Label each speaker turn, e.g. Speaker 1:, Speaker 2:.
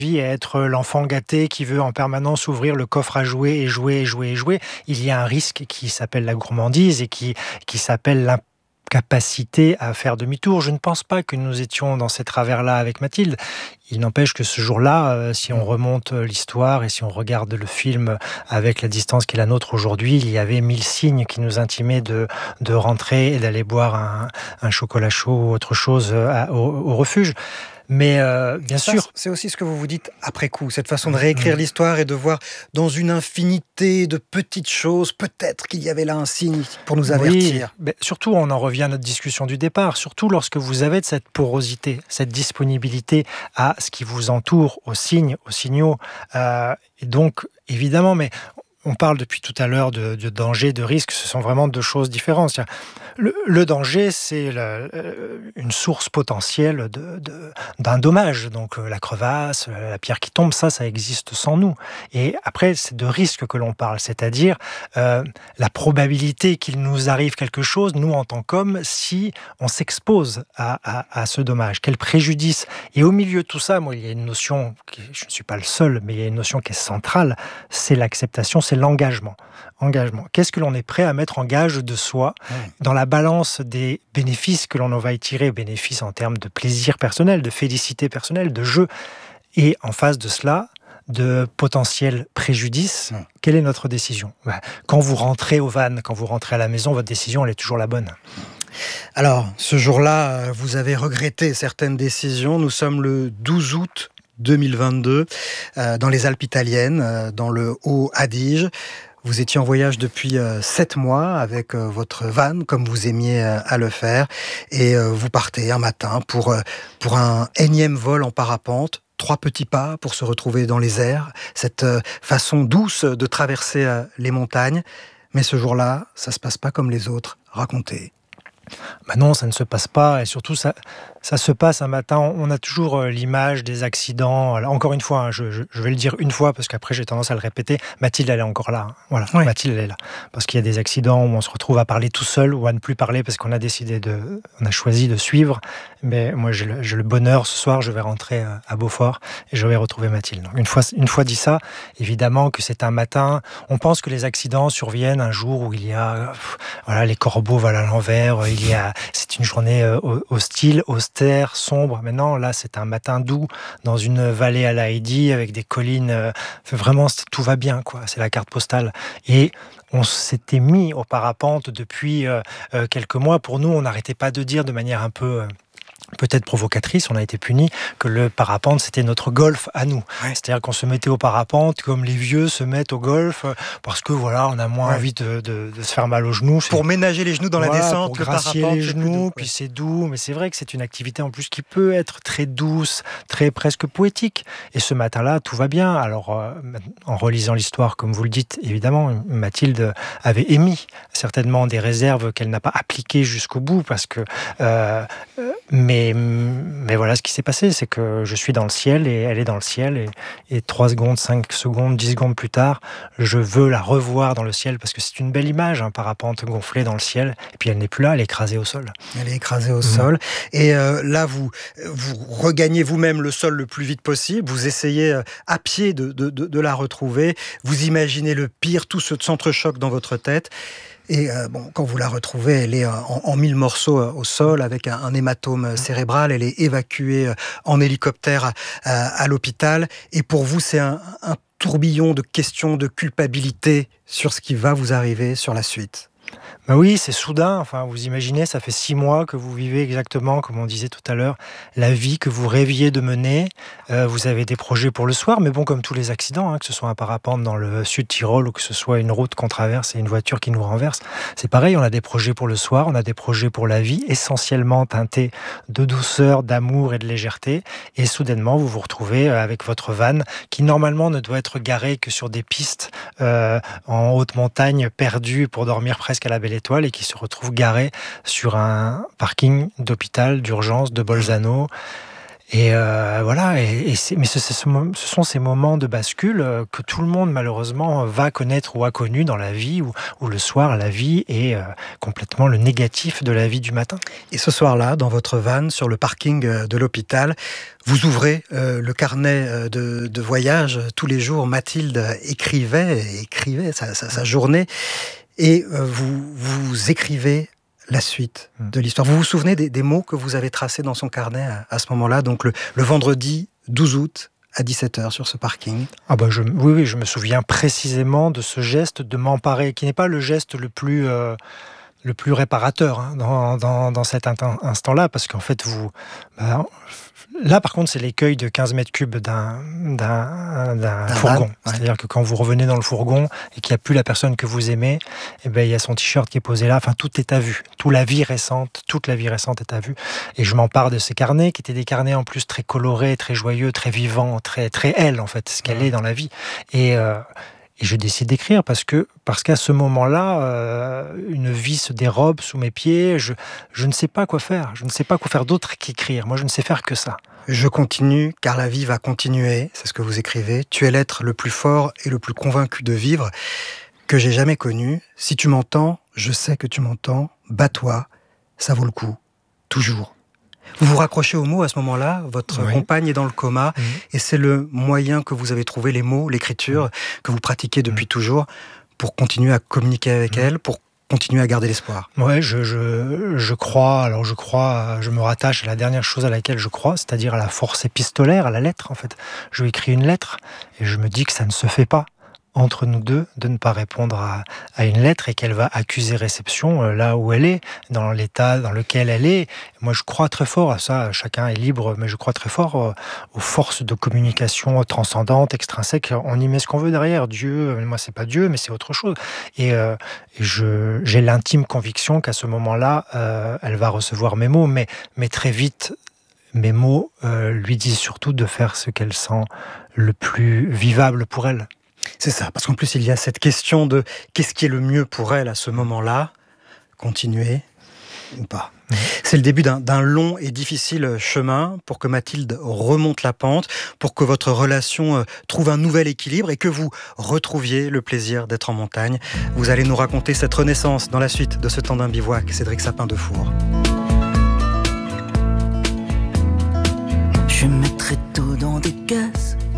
Speaker 1: vie à être l'enfant gâté qui veut en permanence ouvrir le coffre à jouer et jouer et jouer et jouer. Il y a un risque qui s'appelle la gourmandise et qui s'appelle l'incapacité à faire demi-tour. Je ne pense pas que nous étions dans ces travers-là avec Mathilde. Il n'empêche que ce jour-là, si on remonte l'histoire et si on regarde le film avec la distance qui est la nôtre aujourd'hui, il y avait 1000 signes qui nous intimaient de rentrer et d'aller boire un chocolat chaud ou autre chose au refuge. Mais bien sûr...
Speaker 2: C'est aussi ce que vous vous dites après coup, cette façon de réécrire l'histoire et de voir dans une infinité de petites choses, peut-être qu'il y avait là un signe pour nous avertir.
Speaker 1: Oui, mais surtout, on en revient à notre discussion du départ, surtout lorsque vous avez cette porosité, cette disponibilité à ce qui vous entoure, aux signes, aux signaux. Et donc, évidemment, mais on parle depuis tout à l'heure de danger, de risque, ce sont vraiment deux choses différentes. Le danger, c'est une source potentielle d'un dommage. Donc la crevasse, la pierre qui tombe, ça existe sans nous. Et après, c'est de risque que l'on parle, c'est-à-dire la probabilité qu'il nous arrive quelque chose, nous en tant qu'hommes, si on s'expose à ce dommage. Quel préjudice. Et au milieu de tout ça, moi, il y a une notion, je ne suis pas le seul, mais il y a une notion qui est centrale, c'est l'acceptation, c'est l'engagement. Qu'est-ce que l'on est prêt à mettre en gage de soi dans la balance des bénéfices que l'on va y tirer, bénéfices en termes de plaisir personnel, de félicité personnelle, de jeu, et en face de cela, de potentiels préjudices. Quelle est notre décision ? Quand vous rentrez au van, quand vous rentrez à la maison, votre décision, elle est toujours la bonne.
Speaker 2: Alors, ce jour-là, vous avez regretté certaines décisions. Nous sommes le 12 août 2022, dans les Alpes italiennes, dans le Haut-Adige. Vous étiez en voyage depuis 7 mois avec votre van, comme vous aimiez à le faire, et vous partez un matin pour un énième vol en parapente, 3 petits pas pour se retrouver dans les airs, cette façon douce de traverser les montagnes. Mais ce jour-là, ça se passe pas comme les autres. Racontez.
Speaker 1: Non, ça ne se passe pas, et surtout ça se passe un matin. On a toujours l'image des accidents. Alors, encore une fois, je vais le dire une fois parce qu'après j'ai tendance à le répéter. Mathilde, elle est encore là. Voilà, oui. Mathilde, elle est là parce qu'il y a des accidents où on se retrouve à parler tout seul ou à ne plus parler parce qu'on a on a choisi de suivre. Mais moi, j'ai le bonheur ce soir. Je vais rentrer à Beaufort et je vais retrouver Mathilde. Donc, une fois dit ça, évidemment que c'est un matin. On pense que les accidents surviennent un jour où il y a les corbeaux volent à l'envers. C'est une journée hostile, austère, sombre. Mais non, là, c'est un matin doux dans une vallée à la Heidi avec des collines. Vraiment, tout va bien, quoi. C'est la carte postale. Et on s'était mis au parapente depuis quelques mois. Pour nous, on n'arrêtait pas de dire de manière un peu... peut-être provocatrice, on a été punis, que le parapente, c'était notre golf à nous. Ouais. C'est-à-dire qu'on se mettait au parapente comme les vieux se mettent au golf, parce que voilà, on a moins envie de se faire mal aux genoux.
Speaker 2: Pour ménager les genoux dans la descente,
Speaker 1: pour gracier les genoux, puis c'est doux. Mais c'est vrai que c'est une activité en plus qui peut être très douce, très presque poétique. Et ce matin-là, tout va bien. Alors, en relisant l'histoire, comme vous le dites, évidemment, Mathilde avait émis certainement des réserves qu'elle n'a pas appliquées jusqu'au bout, parce que... Mais voilà ce qui s'est passé, c'est que je suis dans le ciel et elle est dans le ciel et 3 secondes, 5 secondes, 10 secondes plus tard, je veux la revoir dans le ciel parce que c'est une belle image, un parapente gonflé dans le ciel et puis elle n'est plus là, elle est écrasée au sol.
Speaker 2: Elle est écrasée au sol et là vous regagnez vous-même le sol le plus vite possible, vous essayez à pied de la retrouver, vous imaginez le pire, tout ce s'entrechoque dans votre tête. Et quand vous la retrouvez, elle est en 1000 morceaux au sol avec un hématome cérébral. Elle est évacuée en hélicoptère à l'hôpital. Et pour vous, c'est un tourbillon de questions de culpabilité sur ce qui va vous arriver sur la suite.
Speaker 1: Oui, c'est soudain. Enfin, vous imaginez, ça fait 6 mois que vous vivez exactement, comme on disait tout à l'heure, la vie que vous rêviez de mener. Vous avez des projets pour le soir, mais bon, comme tous les accidents, que ce soit un parapente dans le sud Tyrol ou que ce soit une route qu'on traverse et une voiture qui nous renverse, c'est pareil, on a des projets pour le soir, on a des projets pour la vie, essentiellement teintés de douceur, d'amour et de légèreté. Et soudainement, vous vous retrouvez avec votre van qui, normalement, ne doit être garé que sur des pistes en haute montagne, perdues pour dormir presque à la belle étoile et qui se retrouve garé sur un parking d'hôpital d'urgence de Bolzano. Et voilà. Mais ce sont ces moments de bascule que tout le monde malheureusement va connaître ou a connu dans la vie, où le soir la vie est complètement le négatif de la vie du matin.
Speaker 2: Et ce soir-là, dans votre van, sur le parking de l'hôpital, vous ouvrez le carnet de voyage. Tous les jours, Mathilde écrivait sa journée. Et vous écrivez la suite de l'histoire. Vous vous souvenez des mots que vous avez tracés dans son carnet à ce moment-là, donc le vendredi 12 août à 17h sur ce parking?
Speaker 1: Oui, je me souviens précisément de ce geste de m'emparer, qui n'est pas le geste le plus réparateur dans cet instant-là, parce qu'en fait, là, par contre, c'est l'écueil de 15 mètres cubes d'un fourgon.
Speaker 2: Ouais.
Speaker 1: C'est-à-dire que quand vous revenez dans le fourgon et qu'il n'y a plus la personne que vous aimez, il y a son t-shirt qui est posé là. Enfin, tout est à vue. Toute la vie récente est à vue. Et je m'empare de ces carnets, qui étaient des carnets en plus très colorés, très joyeux, très vivants, très, très elle, en fait, ce qu'elle est dans la vie. Et je décide d'écrire parce qu'à ce moment-là, une vie se dérobe sous mes pieds. Je ne sais pas quoi faire. Je ne sais pas quoi faire d'autre qu'écrire. Moi, je ne sais faire que ça.
Speaker 2: Je continue, car la vie va continuer. C'est ce que vous écrivez. Tu es l'être le plus fort et le plus convaincu de vivre que j'ai jamais connu. Si tu m'entends, je sais que tu m'entends. Bats-toi, ça vaut le coup. Toujours. Vous vous raccrochez aux mots à ce moment-là, votre compagne est dans le coma, et c'est le moyen que vous avez trouvé, les mots, l'écriture, que vous pratiquez depuis toujours, pour continuer à communiquer avec elle, pour continuer à garder l'espoir.
Speaker 1: Ouais, je crois, je me rattache à la dernière chose à laquelle je crois, c'est-à-dire à la force épistolaire, à la lettre en fait. Je écris une lettre, et je me dis que ça ne se fait pas entre nous deux de ne pas répondre à une lettre, et qu'elle va accuser réception là où elle est, dans l'état dans lequel elle est. Moi, je crois très fort à ça. Chacun est libre, mais je crois très fort aux forces de communication transcendantes, extrinsèques. On y met ce qu'on veut derrière. Dieu, moi, c'est pas Dieu, mais c'est autre chose. Et j'ai l'intime conviction qu'à ce moment-là, elle va recevoir mes mots, mais très vite, mes mots lui disent surtout de faire ce qu'elle sent le plus vivable pour elle.
Speaker 2: C'est ça, parce qu'en plus il y a cette question de qu'est-ce qui est le mieux pour elle à ce moment-là, continuer ou pas. C'est le début d'un long et difficile chemin pour que Mathilde remonte la pente, pour que votre relation trouve un nouvel équilibre et que vous retrouviez le plaisir d'être en montagne. Vous allez nous raconter cette renaissance dans la suite de ce temps d'un bivouac, Cédric Sapin-Defour.
Speaker 3: Je mettrai tout dans des caisses